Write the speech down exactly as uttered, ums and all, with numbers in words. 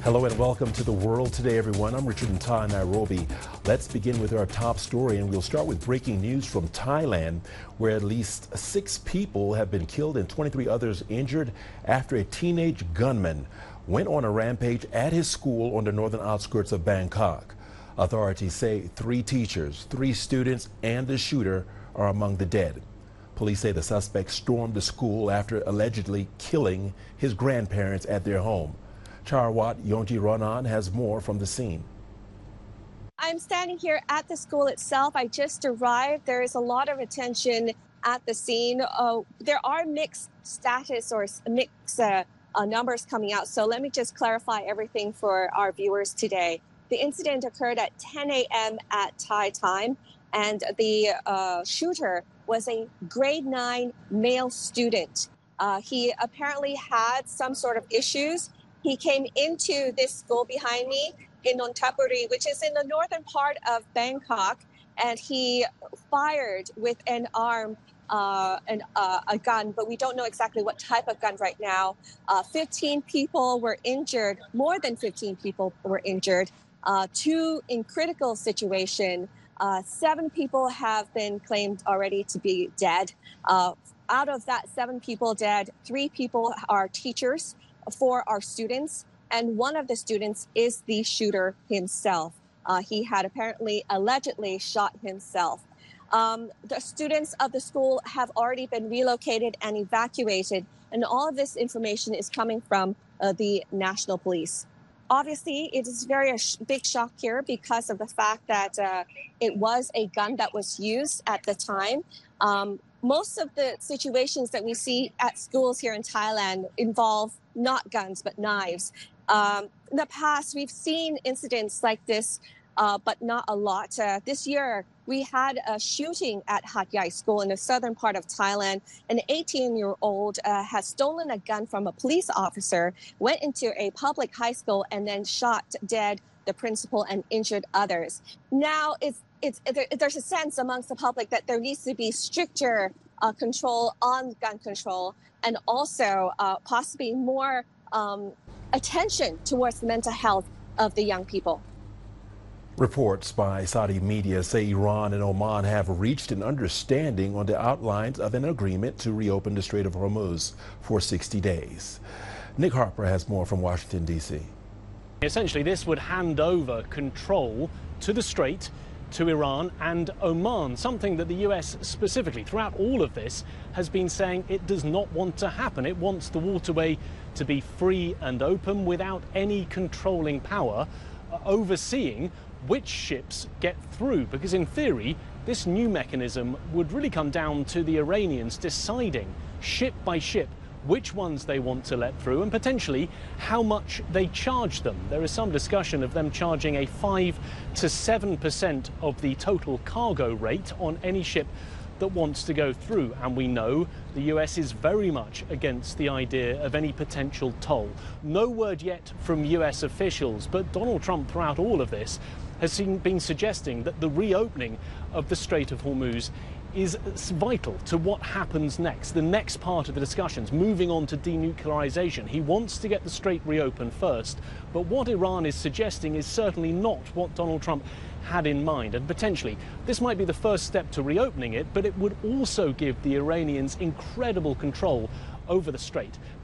Hello and welcome to The World Today, everyone. I'm Richard Nta in Nairobi. Let's begin with our top story, and we'll start with breaking news from Thailand, where at least six people have been killed and twenty-three others injured after a teenage gunman went on a rampage at his school on the northern outskirts of Bangkok. Authorities say three teachers, three students, and the shooter are among the dead. Police say the suspect stormed the school after allegedly killing his grandparents at their home. Charwat Yongji-Ronan has more from the scene. I'm standing here at the school itself. I just arrived. There is a lot of attention at the scene. Uh, there are mixed status or mixed uh, uh, numbers coming out. So let me just clarify everything for our viewers today. The incident occurred at ten a m at Thai time, and the uh, shooter was a grade nine male student. Uh, he apparently had some sort of issues. He came into this school behind me in Nonthaburi, which is in the northern part of Bangkok, and he fired with an arm, uh, an, uh, a gun, but we don't know exactly what type of gun right now. Uh, fifteen people were injured, more than fifteen people were injured, uh, two in critical situation. Uh, seven people have been claimed already to be dead. Uh, out of that seven people dead, three people are teachers, four are students, and one of the students is the shooter himself. Uh, he had apparently allegedly shot himself. Um, the students of the school have already been relocated and evacuated, and all of this information is coming from uh, the National Police. Obviously, it is very a sh big shock here because of the fact that uh, it was a gun that was used at the time. Um, most of the situations that we see at schools here in Thailand involve not guns, but knives. Um, in the past, we've seen incidents like this, uh, but not a lot. Uh, this year, we had a shooting at Hat Yai School in the southern part of Thailand. An eighteen-year-old uh, has stolen a gun from a police officer, went into a public high school, and then shot dead the principal and injured others. Now, it's, it's, there, there's a sense amongst the public that there needs to be stricter uh, control on gun control, and also uh, possibly more um, attention towards the mental health of the young people. Reports by Saudi media say Iran and Oman have reached an understanding on the outlines of an agreement to reopen the Strait of Hormuz for sixty days. Nick Harper has more from Washington, D C Essentially, this would hand over control to the strait to Iran and Oman, something that the U S specifically throughout all of this has been saying it does not want to happen. It wants the waterway to be free and open without any controlling power uh, overseeing which ships get through, because in theory this new mechanism would really come down to the Iranians deciding ship by ship which ones they want to let through and potentially how much they charge them. There is some discussion of them charging a five to seven percent of the total cargo rate on any ship that wants to go through, and we know the U S is very much against the idea of any potential toll. No word yet from U S officials, but Donald Trump throughout all of this has seen, been suggesting that the reopening of the Strait of Hormuz is vital to what happens next, the next part of the discussions, moving on to denuclearization. He wants to get the strait reopened first, but what Iran is suggesting is certainly not what Donald Trump had in mind, and potentially this might be the first step to reopening it, but it would also give the Iranians incredible control over the strait.